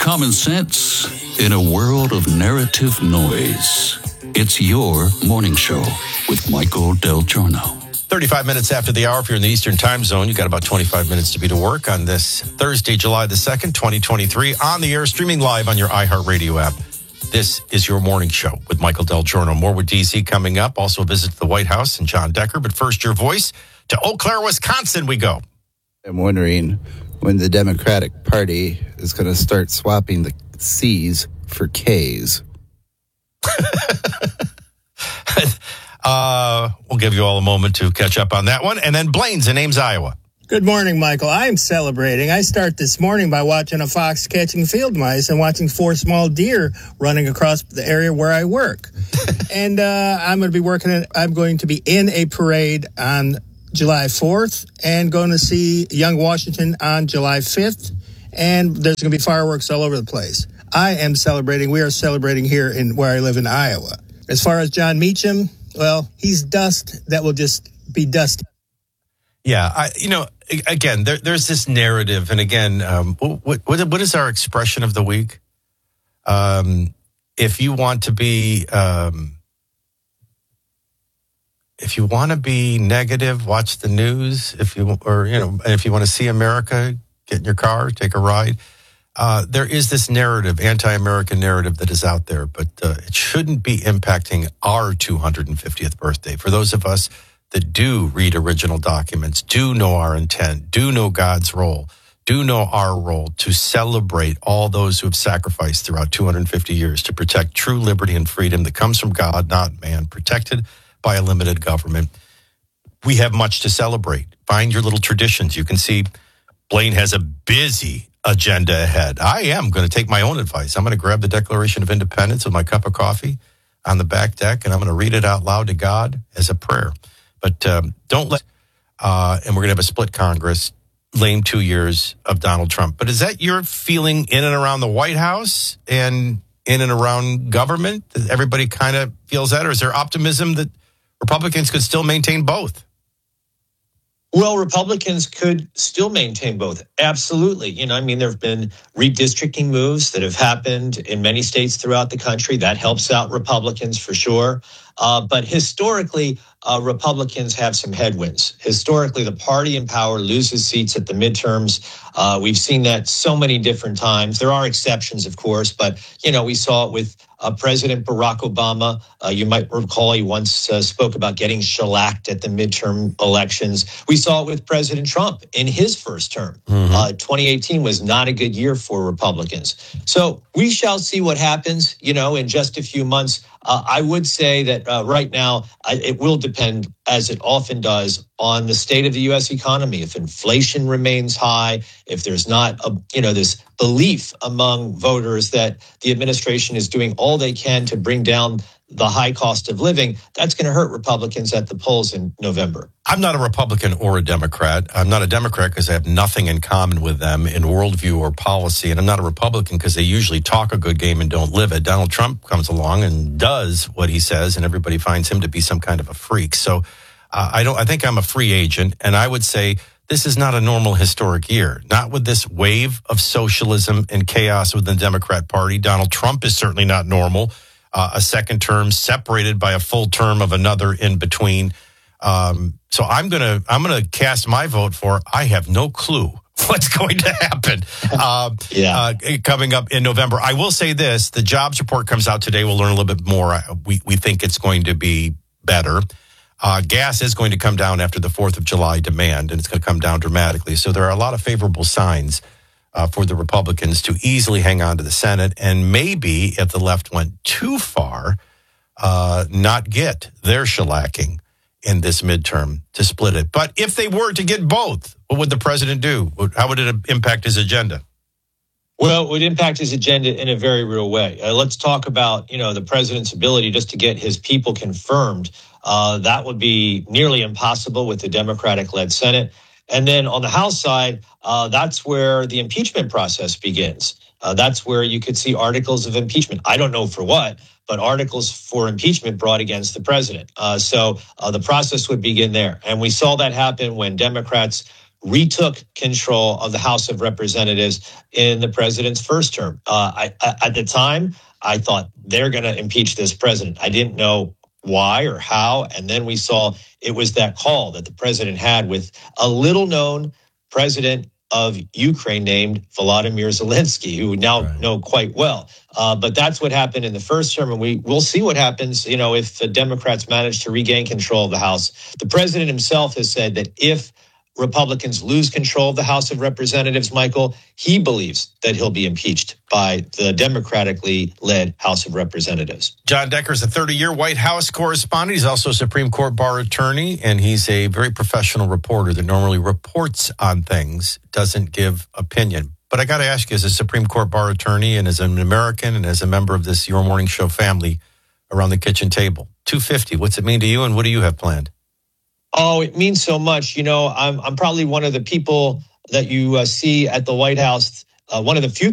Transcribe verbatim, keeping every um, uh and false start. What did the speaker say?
common sense in a world of narrative noise. It's your morning show with Michael Del Giorno. thirty-five minutes after the hour, if you're in the Eastern time zone, you got about twenty-five minutes to be to work on this Thursday, July the second, twenty twenty-three, on the air, streaming live on your iHeartRadio app. This is your morning show with Michael Del Giorno. More with D C coming up. Also a visit to the White House and John Decker. But first, your voice to Eau Claire, Wisconsin we go. I'm wondering when the Democratic Party is going to start swapping the C's for K's. uh, we'll give you all a moment to catch up on that one. And then Blaine's in Ames, Iowa. Good morning, Michael. I'm celebrating. I start this morning by watching a fox catching field mice and watching four small deer running across the area where I work. and uh, I'm going to be working. At, I'm going to be in a parade on July fourth and going to see Young Washington on July fifth. And there's going to be fireworks all over the place. I am celebrating. We are celebrating here in where I live in Iowa. As far as John Meacham, well, he's dust that will just be dust. Yeah, I, you know, again, there, there's this narrative, and again, um, what, what what is our expression of the week? Um, if you want to be, um, if you want to be negative, watch the news. If you, or you know, if you want to see America, get in your car, take a ride. Uh, there is this narrative, anti-American narrative that is out there, but uh, it shouldn't be impacting our two hundred fiftieth birthday. For those of us that do read original documents, do know our intent, do know God's role, do know our role to celebrate all those who have sacrificed throughout two hundred fifty years to protect true liberty and freedom that comes from God, not man, protected by a limited government. We have much to celebrate. Find your little traditions. You can see Blaine has a busy agenda ahead. I am going to take my own advice. I'm going to grab the Declaration of Independence with my cup of coffee on the back deck, and I'm going to read it out loud to God as a prayer. But um, don't let, uh, and we're going to have a split Congress, lame two years of Donald Trump. But is that your feeling in and around the White House and in and around government? Everybody kind of feels that? Or is there optimism that Republicans could still maintain both? Well, Republicans could still maintain both. Absolutely. You know, I mean, there have been redistricting moves that have happened in many states throughout the country. That helps out Republicans for sure. Uh, but historically, uh, Republicans have some headwinds. Historically, the party in power loses seats at the midterms. Uh, we've seen that so many different times. There are exceptions, of course, but, you know, we saw it with uh, President Barack Obama. Uh, you might recall he once uh, spoke about getting shellacked at the midterm elections. We saw it with President Trump in his first term. Mm-hmm. Uh, twenty eighteen was not a good year for Republicans. So we shall see what happens, you know, in just a few months. Uh, I would say that uh, right now I, it will depend, as it often does, on the state of the U S economy. If inflation remains high, if there's not a, you know, this belief among voters that the administration is doing all they can to bring down the high cost of living, that's going to hurt Republicans at the polls in November. I'm not a Republican or a Democrat. I'm not a Democrat because I have nothing in common with them in worldview or policy. And I'm not a Republican because they usually talk a good game and don't live it. Donald Trump comes along and does what he says, and everybody finds him to be some kind of a freak. So uh, I don't. I think I'm a free agent, and I would say this is not a normal historic year. Not with this wave of socialism and chaos within the Democrat Party. Donald Trump is certainly not normal. Uh, a second term separated by a full term of another in between. Um, so I'm going to I'm going to cast my vote for I have no clue what's going to happen uh, yeah. uh, coming up in November. I will say this. The jobs report comes out today. We'll learn a little bit more. We, we think it's going to be better. Uh, gas is going to come down after the fourth of July demand, and it's going to come down dramatically. So there are a lot of favorable signs Uh, for the Republicans to easily hang on to the Senate and maybe, if the left went too far, uh, not get their shellacking in this midterm to split it. But if they were to get both, what would the president do? How would it impact his agenda? Well, it would impact his agenda in a very real way. Uh, let's talk about, you know, the president's ability just to get his people confirmed. Uh, that would be nearly impossible with the Democratic-led Senate. And then on the House side, uh, that's where the impeachment process begins. Uh, that's where you could see articles of impeachment. I don't know for what, but articles for impeachment brought against the president. Uh, so uh, the process would begin there. And we saw that happen when Democrats retook control of the House of Representatives in the president's first term. Uh, I, I, at the time, I thought they're going to impeach this president. I didn't know why or how. And then we saw it was that call that the president had with a little known president of Ukraine named Volodymyr Zelensky, who we now right. know quite well. Uh, but that's what happened in the first term, and we will see what happens, you know, if the Democrats manage to regain control of the House. The president himself has said that if Republicans lose control of the House of Representatives, Michael, he believes that he'll be impeached by the democratically led House of Representatives. John Decker is a thirty-year White House correspondent. He's also a Supreme Court bar attorney, and he's a very professional reporter that normally reports on things, doesn't give opinion. But I got to ask you, as a Supreme Court bar attorney and as an American and as a member of this Your Morning Show family around the kitchen table, two fifty, what's it mean to you, and what do you have planned? Oh, it means so much. You know, I'm I'm probably one of the people that you uh, see at the White House, uh, one of the few